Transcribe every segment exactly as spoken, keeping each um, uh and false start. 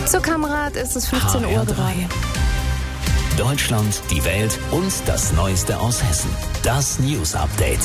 Zur Kamerad ist es fünfzehn Uhr gerade. Deutschland, die Welt und das Neueste aus Hessen. Das News Update.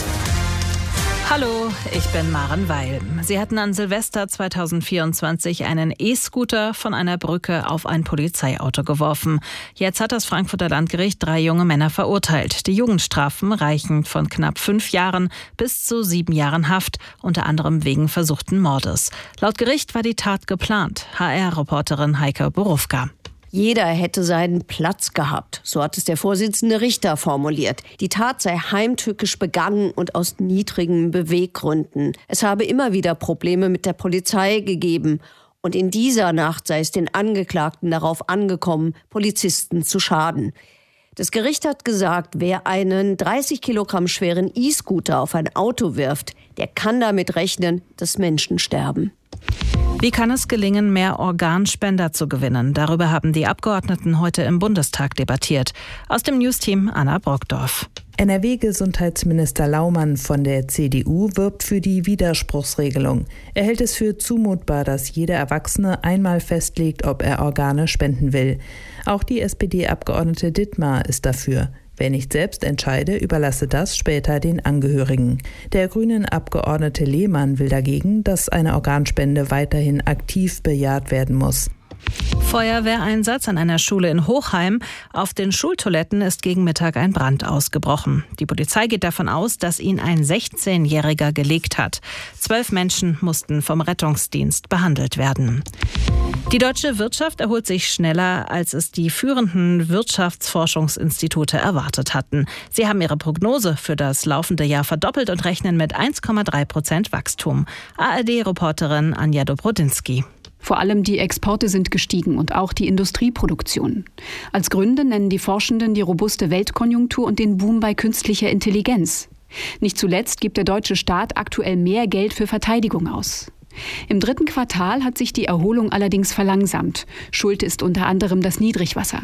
Hallo, ich bin Maren Weil. Sie hatten an Silvester zweitausendvierundzwanzig einen E-Scooter von einer Brücke auf ein Polizeiauto geworfen. Jetzt hat das Frankfurter Landgericht drei junge Männer verurteilt. Die Jugendstrafen reichen von knapp fünf Jahren bis zu sieben Jahren Haft, unter anderem wegen versuchten Mordes. Laut Gericht war die Tat geplant. H R-Reporterin Heike Borufka. Jeder hätte seinen Platz gehabt, so hat es der Vorsitzende Richter formuliert. Die Tat sei heimtückisch begangen und aus niedrigen Beweggründen. Es habe immer wieder Probleme mit der Polizei gegeben. Und in dieser Nacht sei es den Angeklagten darauf angekommen, Polizisten zu schaden. Das Gericht hat gesagt, wer einen dreißig Kilogramm schweren E-Scooter auf ein Auto wirft, der kann damit rechnen, dass Menschen sterben. Wie kann es gelingen, mehr Organspender zu gewinnen? Darüber haben die Abgeordneten heute im Bundestag debattiert. Aus dem Newsteam Anna Brockdorf. N R W-Gesundheitsminister Laumann von der C D U wirbt für die Widerspruchsregelung. Er hält es für zumutbar, dass jeder Erwachsene einmal festlegt, ob er Organe spenden will. Auch die S P D-Abgeordnete Dittmar ist dafür. Wer nicht selbst entscheide, überlasse das später den Angehörigen. Der grünen Abgeordnete Lehmann will dagegen, dass eine Organspende weiterhin aktiv bejaht werden muss. Feuerwehreinsatz an einer Schule in Hochheim. Auf den Schultoiletten ist gegen Mittag ein Brand ausgebrochen. Die Polizei geht davon aus, dass ihn ein sechzehnjähriger gelegt hat. Zwölf Menschen mussten vom Rettungsdienst behandelt werden. Die deutsche Wirtschaft erholt sich schneller, als es die führenden Wirtschaftsforschungsinstitute erwartet hatten. Sie haben ihre Prognose für das laufende Jahr verdoppelt und rechnen mit eins Komma drei Prozent Wachstum. A R D-Reporterin Anja Dobrodinsky. Vor allem die Exporte sind gestiegen und auch die Industrieproduktion. Als Gründe nennen die Forschenden die robuste Weltkonjunktur und den Boom bei künstlicher Intelligenz. Nicht zuletzt gibt der deutsche Staat aktuell mehr Geld für Verteidigung aus. Im dritten Quartal hat sich die Erholung allerdings verlangsamt. Schuld ist unter anderem das Niedrigwasser.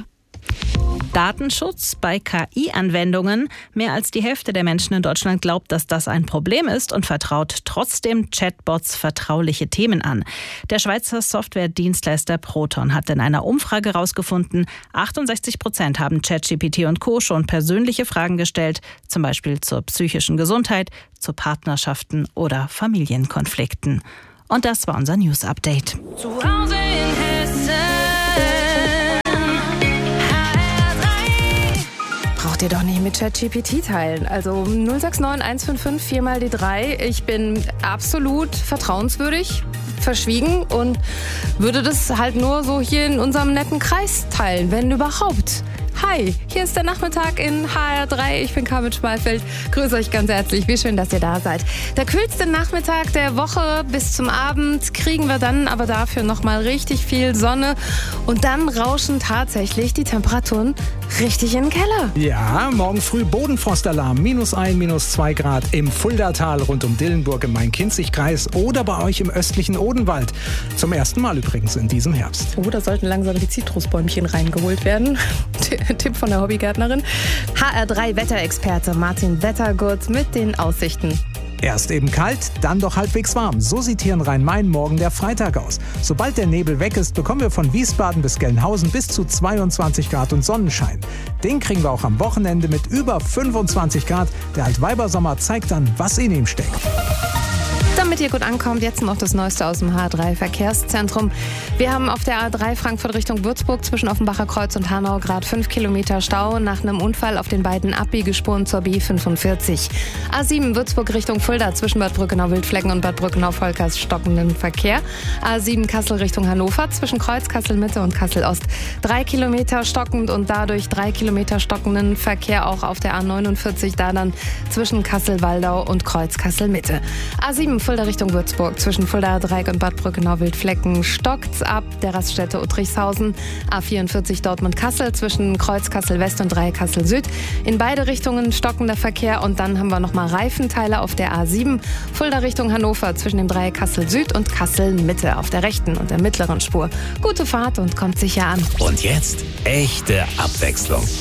Datenschutz bei K I-Anwendungen. Mehr als die Hälfte der Menschen in Deutschland glaubt, dass das ein Problem ist und vertraut trotzdem Chatbots vertrauliche Themen an. Der Schweizer Softwaredienstleister Proton hat in einer Umfrage herausgefunden, achtundsechzig Prozent haben ChatGPT und Co. schon persönliche Fragen gestellt, zum Beispiel zur psychischen Gesundheit, zu Partnerschaften oder Familienkonflikten. Und das war unser News Update. Zu Hause in Hessen. Braucht ihr doch nicht mit ChatGPT teilen. Also null sechs neun eins fünf fünf vier mal die drei. Ich bin absolut vertrauenswürdig, verschwiegen und würde das halt nur so hier in unserem netten Kreis teilen, wenn überhaupt. Hi, hier ist der Nachmittag in H R drei. Ich bin Carmen Schmalfeld. Grüße euch ganz herzlich. Wie schön, dass ihr da seid. Der kühlste Nachmittag der Woche bis zum Abend kriegen wir dann aber dafür nochmal richtig viel Sonne. Und dann rauschen tatsächlich die Temperaturen richtig in den Keller. Ja, morgen früh Bodenfrostalarm. Minus ein, minus zwei Grad im Fuldatal rund um Dillenburg im Main-Kinzig-Kreis oder bei euch im östlichen Odenwald. Zum ersten Mal übrigens in diesem Herbst. Oh, da sollten langsam die Zitrusbäumchen reingeholt werden. Tipp von der Hobbygärtnerin. H R drei Wetterexperte Martin Wettergurt mit den Aussichten. Erst eben kalt, dann doch halbwegs warm. So sieht hier in Rhein-Main morgen der Freitag aus. Sobald der Nebel weg ist, bekommen wir von Wiesbaden bis Gelnhausen bis zu zweiundzwanzig Grad und Sonnenschein. Den kriegen wir auch am Wochenende mit über fünfundzwanzig Grad. Der Altweibersommer zeigt dann, was in ihm steckt. Damit ihr gut ankommt, jetzt noch das Neueste aus dem H R drei Verkehrszentrum. Wir haben auf der A drei Frankfurt Richtung Würzburg zwischen Offenbacher Kreuz und Hanau gerade fünf Kilometer Stau nach einem Unfall auf den beiden Abbiegespuren zur B fünfundvierzig. A sieben Würzburg Richtung Fulda zwischen Bad Brückenau-Wildflecken und Bad Brückenau-Volkers stockenden Verkehr. A sieben Kassel Richtung Hannover zwischen Kreuz Kassel-Mitte und Kassel-Ost drei Kilometer stockend und dadurch drei Kilometer stockenden Verkehr auch auf der A neunundvierzig, da dann zwischen Kassel-Waldau und Kreuz Kassel-Mitte. A sieben Fulda Richtung Würzburg zwischen Fulda Dreieck und Bad Brückenau-Wildflecken stockt's ab der Raststätte Uttrichshausen. A vierundvierzig Dortmund-Kassel zwischen Kreuz Kassel-West und Dreieck Kassel-Süd. In beide Richtungen stockender Verkehr und dann haben wir nochmal Reifenteile auf der A sieben. Fulda Richtung Hannover zwischen dem Dreieck Kassel-Süd und Kassel-Mitte auf der rechten und der mittleren Spur. Gute Fahrt und kommt sicher an. Und jetzt echte Abwechslung.